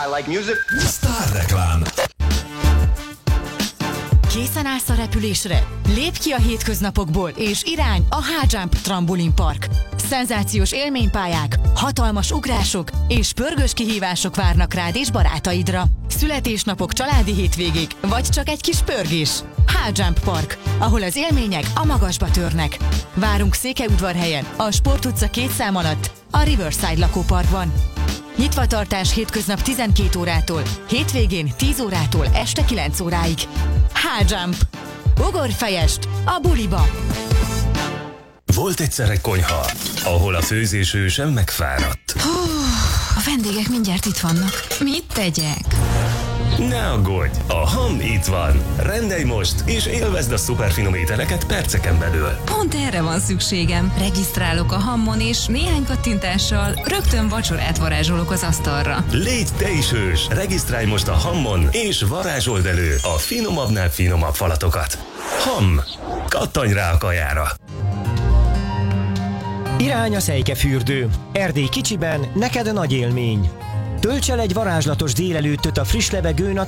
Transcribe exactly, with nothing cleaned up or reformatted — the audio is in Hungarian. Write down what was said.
I like music. Sztárreklám. Készen állsz a repülésre? Lépj ki a hétköznapokból, és irány a H-Jump Trambolin Park. Szenzációs élménypályák, hatalmas ugrások és pörgős kihívások várnak rád és barátaidra. Születésnapok, családi hétvégék, vagy csak egy kis pörgés. H-Jump Park, ahol az élmények a magasba törnek. Várunk Székelyudvarhelyen, a Sport utca két szám alatt, a Riverside lakóparkban. Nyitvatartás hétköznap tizenkét órától, hétvégén tíz órától este kilenc óráig. H-Jump. Ugorj fejest a buliba! Volt egyszer egy konyha, ahol a főzéső sem megfáradt. Hú, a vendégek mindjárt itt vannak. Mit tegyek? Ne aggódj, a Hamm itt van. Rendelj most, és élvezd a szuperfinom ételeket perceken belül. Pont erre van szükségem. Regisztrálok a Hammon, és néhány kattintással rögtön vacsorát varázsolok az asztalra. Légy te is hős, regisztrálj most a Hammon, és varázsold elő a finomabbnál finomabb falatokat. Hamm, kattanj rá a kajára! Irány a Szejkefürdő. Erdély kicsiben, neked nagy élmény. Tölts el egy varázslatos délelőttöt a friss levegőn a